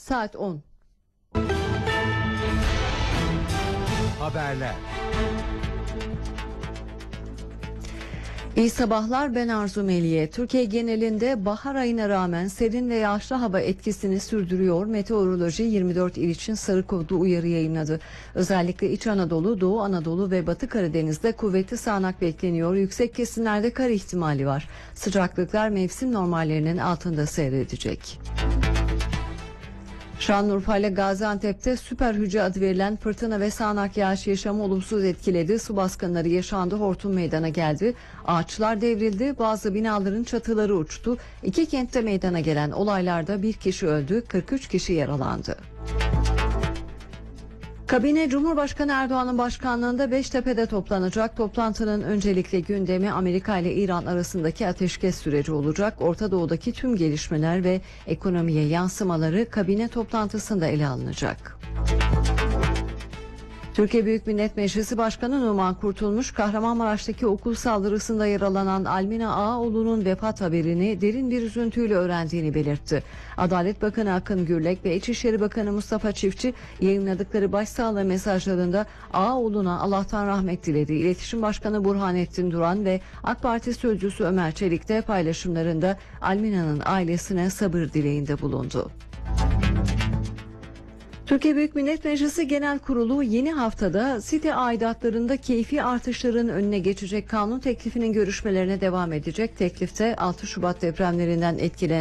saat 10. Haberler. İyi sabahlar, ben Arzu Meliye. Türkiye genelinde bahar ayına rağmen serin ve yağışlı hava etkisini sürdürüyor. Meteoroloji 24 il için sarı kodlu uyarı yayınladı. Özellikle İç Anadolu, Doğu Anadolu ve Batı Karadeniz'de kuvvetli sağanak bekleniyor. Yüksek kesimlerde kar ihtimali var. Sıcaklıklar mevsim normallerinin altında seyredecek. Şanlıurfa ile Gaziantep'te süper hücre adı verilen fırtına ve sağanak yağış yaşamı olumsuz etkiledi. Su baskınları yaşandı, hortum meydana geldi. Ağaçlar devrildi, bazı binaların çatıları uçtu. İki kentte meydana gelen olaylarda bir kişi öldü, 43 kişi yaralandı. Kabine Cumhurbaşkanı Erdoğan'ın başkanlığında Beştepe'de toplanacak. Toplantının öncelikli gündemi Amerika ile İran arasındaki ateşkes süreci olacak. Orta Doğu'daki tüm gelişmeler ve ekonomiye yansımaları kabine toplantısında ele alınacak. Türkiye Büyük Millet Meclisi Başkanı Numan Kurtulmuş, Kahramanmaraş'taki okul saldırısında yaralanan Almina Ağaoğlu'nun vefat haberini derin bir üzüntüyle öğrendiğini belirtti. Adalet Bakanı Akın Gürlek ve İçişleri Bakanı Mustafa Çiftçi yayınladıkları başsağlığı mesajlarında Ağaoğlu'na Allah'tan rahmet diledi. İletişim Başkanı Burhanettin Duran ve AK Parti Sözcüsü Ömer Çelik de paylaşımlarında Almina'nın ailesine sabır dileğinde bulundu. Türkiye Büyük Millet Meclisi Genel Kurulu yeni haftada site aidatlarında keyfi artışların önüne geçecek kanun teklifinin görüşmelerine devam edecek. Teklifte 6 Şubat depremlerinden etkilenen